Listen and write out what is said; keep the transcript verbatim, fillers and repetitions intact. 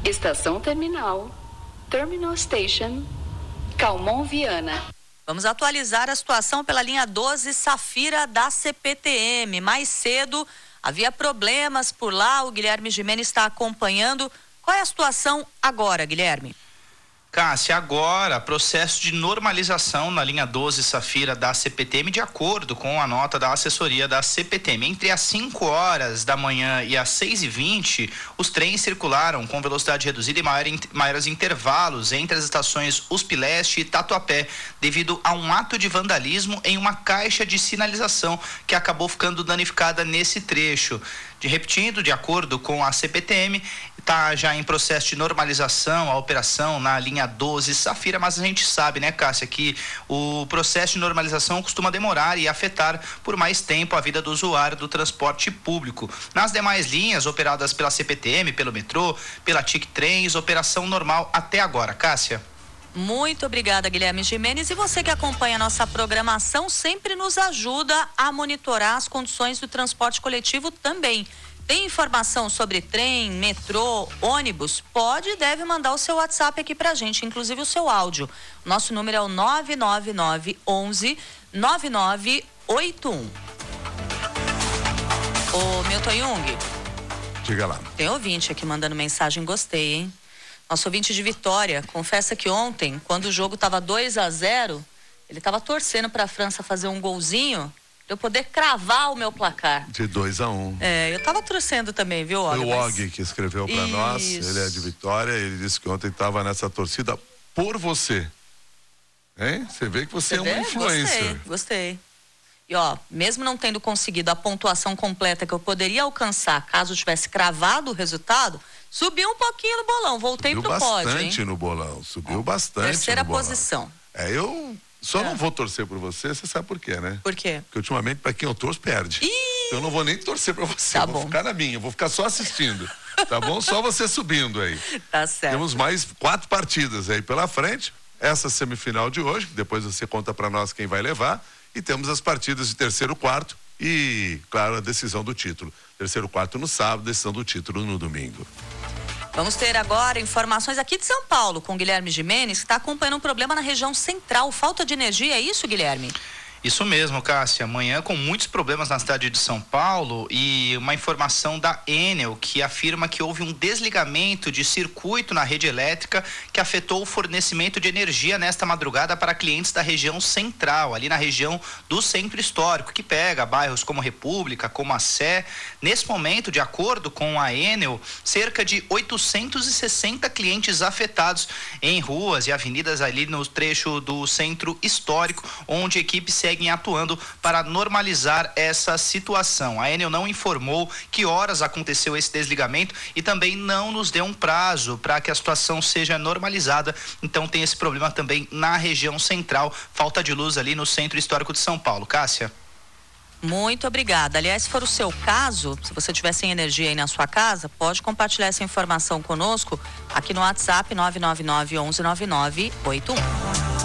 Estação Terminal, Terminal Station, Calmon Viana. Vamos atualizar a situação pela linha doze Safira da C P T M. Mais cedo havia problemas por lá, o Guilherme Gimenez está acompanhando. Qual é a situação agora, Guilherme? Cássia, agora processo de normalização na linha doze Safira da C P T M, de acordo com a nota da assessoria da C P T M. Entre as cinco horas da manhã e as seis e vinte, os trens circularam com velocidade reduzida e maior, maiores intervalos entre as estações U S P Leste e Tatuapé, devido a um ato de vandalismo em uma caixa de sinalização que acabou ficando danificada nesse trecho. De repetindo, de acordo com a C P T M, está já em processo de normalização a operação na linha doze Safira, mas a gente sabe, né, Cássia, que o processo de normalização costuma demorar e afetar por mais tempo a vida do usuário do transporte público. Nas demais linhas operadas pela C P T M, pelo metrô, pela T I C Trens, operação normal até agora. Cássia. Muito obrigada, Guilherme Gimenez. E você que acompanha a nossa programação sempre nos ajuda a monitorar as condições do transporte coletivo também. Tem informação sobre trem, metrô, ônibus? Pode e deve mandar o seu WhatsApp aqui pra gente, inclusive o seu áudio. Nosso número é o nove nove nove, onze, nove nove oito um. Ô, Milton Jung. Diga lá. Tem ouvinte aqui mandando mensagem, gostei, hein? Nosso ouvinte de Vitória confessa que ontem, quando o jogo estava dois a zero, ele estava torcendo para a França fazer um golzinho para eu poder cravar o meu placar. De dois a um. É, eu estava torcendo também, viu, Og? Foi o mas... Og que escreveu para nós, ele é de Vitória, ele disse que ontem estava nessa torcida por você. Hein? Você vê que você, você é uma vê? influencer. Gostei, gostei. E ó, mesmo não tendo conseguido a pontuação completa que eu poderia alcançar caso tivesse cravado o resultado, subiu um pouquinho no bolão, voltei subiu pro pódio, hein? Subiu bastante no bolão, subiu bastante Terceira no bolão. posição. É, eu só é. não vou torcer por você, você sabe por quê, né? Por quê? Porque ultimamente, pra quem eu torço, perde. Ih! Então eu não vou nem torcer pra você, Tá eu vou bom. ficar na minha, eu vou ficar só assistindo, tá bom? Só você subindo aí. Tá certo. Temos mais quatro partidas aí pela frente, essa semifinal de hoje, depois você conta pra nós quem vai levar, e temos as partidas de terceiro, quarto e, claro, a decisão do título. Terceiro, quarto no sábado, decisão do título no domingo. Vamos ter agora informações aqui de São Paulo com Guilherme Gimenez, que está acompanhando um problema na região central. Falta de energia, é isso, Guilherme? Isso mesmo, Cássia. Amanhã com muitos problemas na cidade de São Paulo e uma informação da Enel que afirma que houve um desligamento de circuito na rede elétrica que afetou o fornecimento de energia nesta madrugada para clientes da região central, ali na região do centro histórico, que pega bairros como República, como a Sé. Nesse momento, de acordo com a Enel, cerca de oitocentos e sessenta clientes afetados em ruas e avenidas ali no trecho do centro histórico, onde a equipe segue seguem atuando para normalizar essa situação. A Enel não informou que horas aconteceu esse desligamento e também não nos deu um prazo para que a situação seja normalizada. Então tem esse problema também na região central, falta de luz ali no centro histórico de São Paulo. Cássia? Muito obrigada. Aliás, se for o seu caso, se você tiver sem energia aí na sua casa, pode compartilhar essa informação conosco aqui no WhatsApp nove nove nove, onze, nove nove oito um.